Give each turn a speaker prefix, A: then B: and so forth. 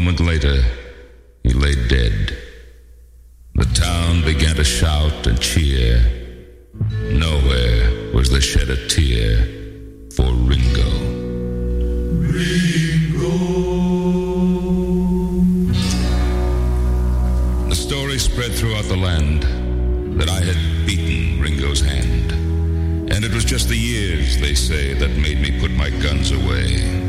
A: moment later, he lay dead. The town began to shout and cheer. Nowhere was there shed a tear for Ringo. Ringo. The story spread throughout the land that I had beaten Ringo's hand. And it was just the years, they say, that made me put my guns away.